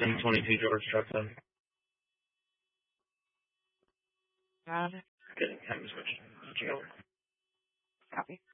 Send 22 George trucks in. Got it. Getting time switch. Copy.